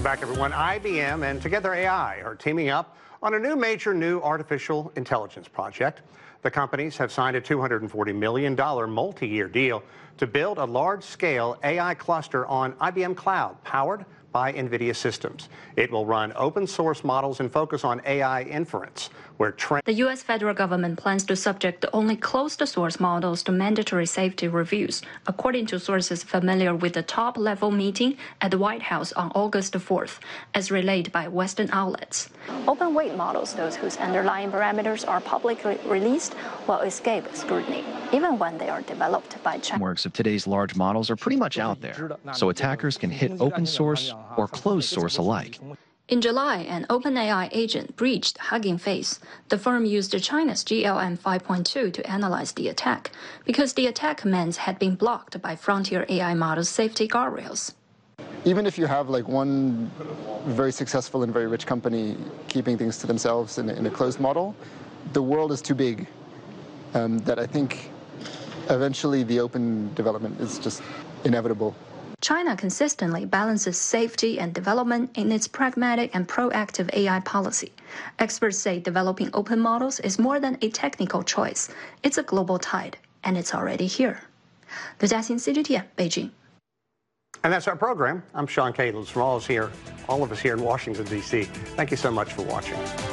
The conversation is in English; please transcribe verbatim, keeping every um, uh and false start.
back, everyone. I B M and Together A I are teaming up on a new major new artificial intelligence project. The companies have signed a two hundred forty million dollars multi-year deal to build a large-scale A I cluster on I B M Cloud, powered by NVIDIA systems. It will run open-source models and focus on A I inference, where tra- The U S federal government plans to subject only closed-source models to mandatory safety reviews, according to sources familiar with the top-level meeting at the White House on August fourth, as relayed by Western outlets. Open-weight models, those whose underlying parameters are publicly released, will escape scrutiny, even when they are developed by China. Frameworks of today's large models are pretty much out there, so attackers can hit open-source or closed-source alike. In July, an OpenAI agent breached Hugging Face. The firm used China's G L M five point two to analyze the attack, because the attack commands had been blocked by frontier A I models' safety guardrails. Even if you have like one very successful and very rich company keeping things to themselves in a, in a closed model, the world is too big um, that I think eventually the open development is just inevitable. China consistently balances safety and development in its pragmatic and proactive A I policy. Experts say developing open models is more than a technical choice. It's a global tide, and it's already here. 刘嘉欣 C G T N 北京。 And that's our program. I'm Sean Caitlin from all of us here, all of us here in Washington, D C. Thank you so much for watching.